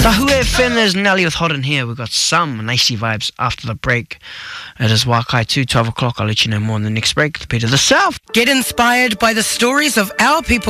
Tahu FM, there's Nelly with Hot in Here. We've got some nicey vibes after the break. It is Wakai 2, 12 o'clock. I'll let you know more in the next break. The Peter the South. Get inspired by the stories of our people.